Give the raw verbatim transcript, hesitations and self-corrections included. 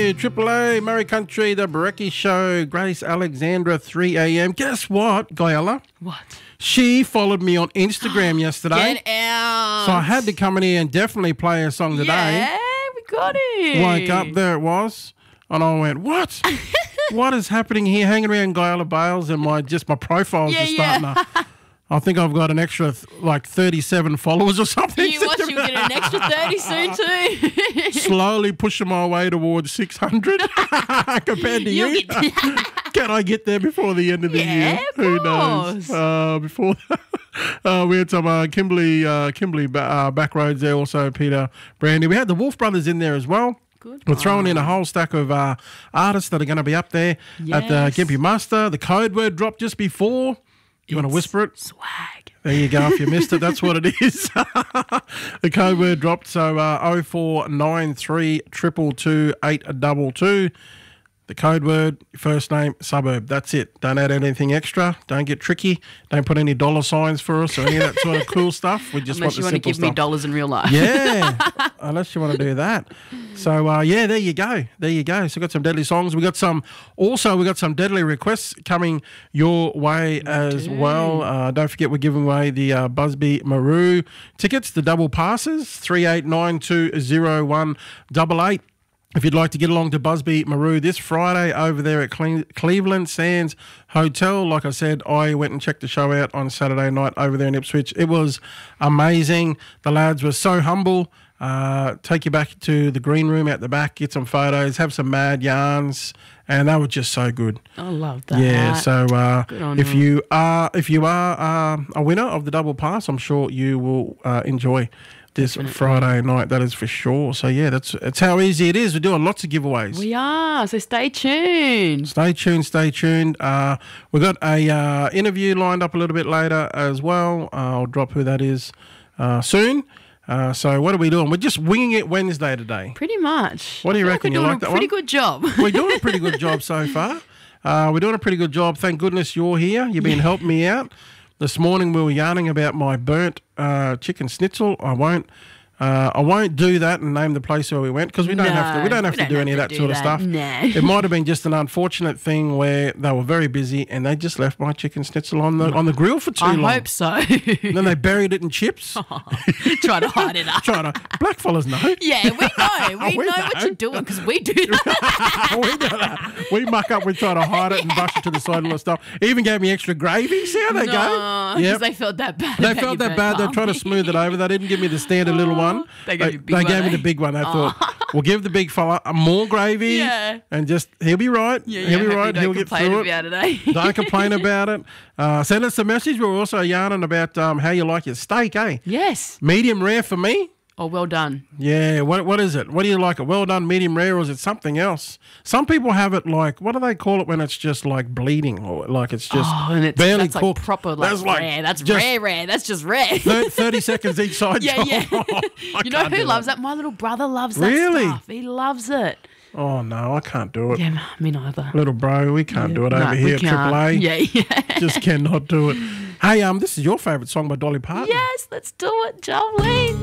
you. Triple A, Murray Country, The Brekkie Show, Grace Alexandra, three a.m. Guess what, Guyella? What? She followed me on Instagram yesterday. Get out. So I had to come in here and definitely play a song today. Yeah, we got it. Woke up, there it was. And I went, what? What is happening here? Hanging around Guyella Bales and my just my profile's Yeah, just starting yeah. to... I think I've got an extra th- like thirty-seven followers or something. You watch, you'll get an extra thirty soon too. Slowly pushing my way towards six hundred compared to You'll you. get- Can I get there before the end of the Yeah, year? of Who course. knows? Uh, before uh, we had some uh, Kimberley, uh, Kimberley ba- uh, Backroads there, also Peter Brandy. We had the Wolf Brothers in there as well. Good We're throwing in a one. whole stack of uh, artists that are going to be up there at the Yes. Gimpy Muster. The code word dropped just before. You want to It's whisper it? Swag. There you go. If you missed it, that's what it is. The code word dropped. So uh, oh four nine three two two two eight two two. The code word, first name, suburb. That's it. Don't add anything extra. Don't get tricky. Don't put any dollar signs for us or any of that sort of cool stuff. We just Unless you want want the to simple give me stuff. dollars in real life. Yeah, unless you want to do that. So, uh, yeah, there you go. There you go. So, we got some deadly songs. We got some, also, we got some deadly requests coming your way as well. Uh, don't forget, we're giving away the uh, Busby Maru tickets, the double passes, three eight nine two zero one eight eight. If you'd like to get along to Busby Maru this Friday over there at Cle- Cleveland Sands Hotel, like I said, I went and checked the show out on Saturday night over there in Ipswich. It was amazing. The lads were so humble. Uh, take you back to the green room out the back, get some photos, have some mad yarns, and they were just so good. I love that. Yeah, so uh, Good on if you. you are if you are uh, a winner of the double pass, I'm sure you will uh, enjoy this Friday night. That is for sure. So yeah, that's that's how easy it is. We're doing lots of giveaways. We are, so stay tuned. Stay tuned, stay tuned. Uh, we've got a uh, interview lined up a little bit later as well. Uh, I'll drop who that is uh, soon. Uh, so what are we doing? We're just winging it Wednesday today. Pretty much. What do you I feel reckon? Like You we're like doing that a pretty one? good job. We're doing a pretty good job so far. Uh, we're doing a pretty good job. Thank goodness you're here. You've been helping me out. This morning we were yarning about my burnt uh, chicken schnitzel. I won't. Uh, I won't do that and name the place where we went because we don't No, have to. We don't have we to don't do have any of to that do sort of that. stuff. No. It might have been just an unfortunate thing where they were very busy and they just left my chicken schnitzel on the on the grill for too I long. hope so. And then they buried it in chips. Try to hide it up. Trying to black fellas know. Yeah, we know. We, We know, what know. you're doing because we do that. we, do that. We muck up. We try to hide it and brush it to the side and all that stuff. Even gave me extra gravy. See how they no, go? because Yep. they felt that bad. They about felt your that bad. They're burnt trying to palm. smooth it over. They didn't give me the standard little one. They gave you a big they one, gave me eh? the big one. They thought, we'll give the big fella more gravy Yeah. and just, he'll be right. Yeah, he'll yeah, be hope you right. don't He'll get complain through it. about it, eh? Don't complain about it. Uh, send us a message. We're also yarning about um, how you like your steak, eh? Yes. Medium rare for me. Oh, well done. Yeah, what what is it? What do you like it? Well done, medium rare, or is it something else? Some people have it like, what do they call it when it's just like bleeding or like it's just Oh, and it's barely that's cooked? like proper like That's like rare. That's just rare, rare. That's just rare. thir- thirty seconds each side. Yeah, job. yeah. I You know can't who do loves that? My little brother loves that Really? stuff. He loves it. Oh no, I can't do it. Yeah, me neither. Little bro, we can't do it No, over we here at can't. Triple A. Yeah, yeah. Just cannot do it. Hey, um, this is your favourite song by Dolly Parton. Yes, let's do it, Jolene.